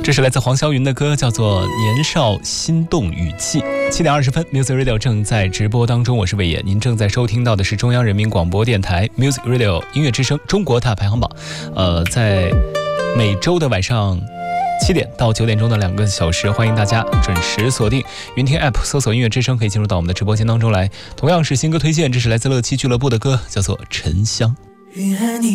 这是来自黄霄云的歌，叫做《年少心动雨季》。7点20分 ，Music Radio 正在直播当中，我是魏野，您正在收听到的是中央人民广播电台 Music Radio 音乐之声中国大排行榜。在每周的晚上7点到9点钟的2个小时，欢迎大家准时锁定云听 App 搜索音乐之声，可以进入到我们的直播间当中来。同样是新歌推荐，这是来自乐七俱乐部的歌，叫做《沉香》。